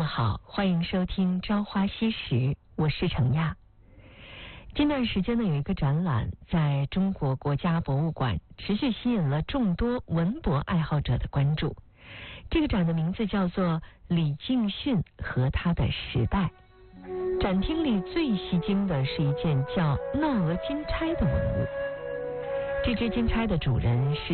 们好，欢迎收听《朝花夕拾》，我是程亚。近段时间呢，有一个展览在中国国家博物馆持续吸引了众多文博爱好者的关注。这个展的名字叫做李敬训和他的时代。展厅里最吸睛的是一件叫闹娥金钗的文物。这只金钗的主人是